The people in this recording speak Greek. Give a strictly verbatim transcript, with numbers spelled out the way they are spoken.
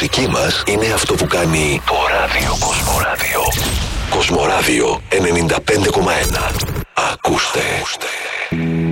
μουσική μας είναι αυτό που κάνει το ράδιο Κοσμοράδιο. Κοσμοράδιο ενενήντα πέντε κόμμα ένα. Ακούστε.